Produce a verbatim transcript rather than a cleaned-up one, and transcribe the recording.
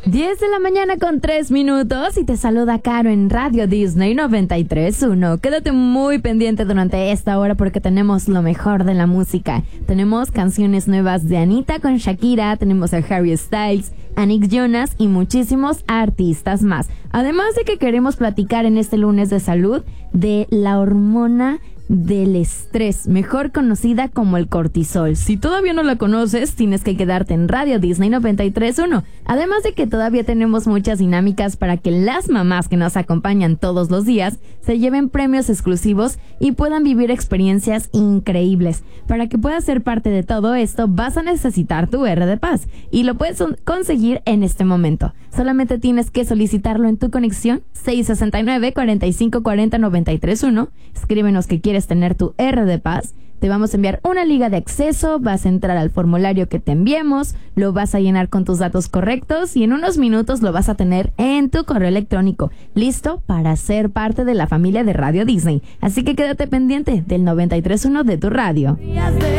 diez de la mañana con tres minutos y te saluda Caro en Radio Disney noventa y tres punto uno. Quédate muy pendiente durante esta hora porque tenemos lo mejor de la música. Tenemos canciones nuevas de Anita con Shakira, tenemos a Harry Styles, a Nick Jonas y muchísimos artistas más. Además de que queremos platicar en este lunes de salud de la hormona del estrés, mejor conocida como el cortisol. Si todavía no la conoces, tienes que quedarte en Radio Disney noventa y tres punto uno. Además de que todavía tenemos muchas dinámicas para que las mamás que nos acompañan todos los días se lleven premios exclusivos y puedan vivir experiencias increíbles. Para que puedas ser parte de todo esto, vas a necesitar tu R de Paz y lo puedes conseguir en este momento. Solamente tienes que solicitarlo en tu conexión seis seis nueve, cuatro cinco cuatro cero, nueve tres uno. Escríbenos que quieres tener tu R de Paz. Te vamos a enviar una liga de acceso, vas a entrar al formulario que te enviemos, lo vas a llenar con tus datos correctos y en unos minutos lo vas a tener en tu correo electrónico, listo para ser parte de la familia de Radio Disney. Así que quédate pendiente del noventa y tres punto uno de tu radio.